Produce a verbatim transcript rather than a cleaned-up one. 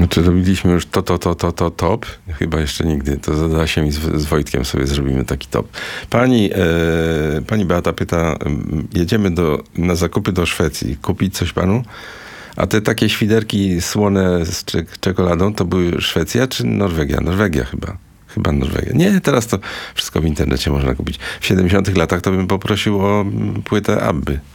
Znaczy robiliśmy już to, to, to, to, to, top. Chyba jeszcze nigdy. To za Dasiem i z, z Wojtkiem sobie zrobimy taki top. Pani, e, pani Beata pyta, jedziemy do, na zakupy do Szwecji. Kupić coś panu? A te takie świderki słone z czek- czekoladą, to były Szwecja czy Norwegia? Norwegia chyba. Chyba Norwegia. Nie, teraz to wszystko w internecie można kupić. W siedemdziesiątych latach to bym poprosił o płytę Abby.